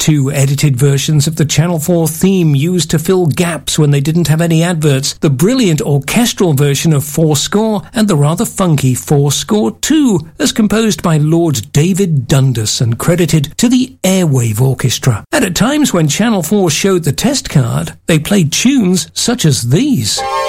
two edited versions of the Channel 4 theme used to fill gaps when they didn't have any adverts, the brilliant orchestral version of Fourscore and the rather funky Fourscore 2, as composed by Lord David Dundas and credited to the Airwave Orchestra. And at times when Channel 4 showed the test card, they played tunes such as these.